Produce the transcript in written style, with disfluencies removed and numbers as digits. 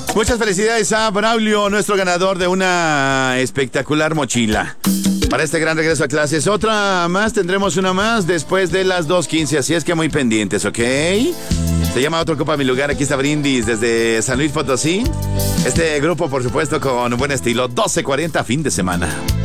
Muchas felicidades a Braulio, nuestro ganador de una espectacular mochila. Para este gran regreso a clases, otra más, tendremos una más después de las 2:15, así es que muy pendientes, ¿ok? Se llama Otro Copa Mi Lugar, aquí está Brindis desde San Luis Potosí. Este grupo, por supuesto, con buen estilo, 12:40 fin de semana.